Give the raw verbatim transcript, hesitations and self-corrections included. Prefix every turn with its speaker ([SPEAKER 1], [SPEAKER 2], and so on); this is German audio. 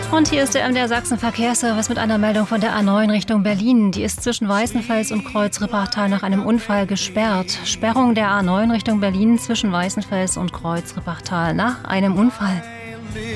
[SPEAKER 1] Und hier ist der M D R Sachsen Verkehrsservice mit einer Meldung von der A neun Richtung Berlin. Die ist zwischen Weißenfels und Kreuz-Rippertal nach einem Unfall gesperrt. Sperrung der A neun Richtung Berlin zwischen Weißenfels und Kreuz-Rippertal nach einem Unfall.